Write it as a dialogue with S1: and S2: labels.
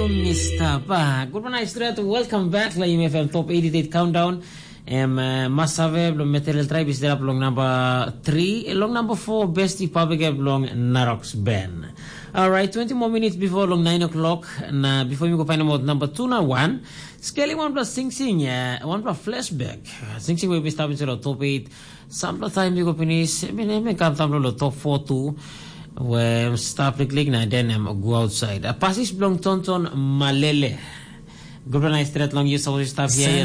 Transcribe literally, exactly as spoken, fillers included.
S1: you, Mister Pa. Good morning, straight. Welcome back. La M F M Top eighty-eight Countdown. Um, uh, Masave, blong Material Tribe is there long number three. Long number four, Bestie Public long Narox Ben. Alright, twenty more minutes before long nine o'clock. Na before you go find out number two na one. Scaling one plus Sing Sing, uh, one plus flashback. Sing Sing will be stopping to the top eight. Some time you go finish. I mean, I may come down to the top four too. Where stop the click na then um, go outside. A passes belong Tonton Malele. Good night straight long you saw stuff here.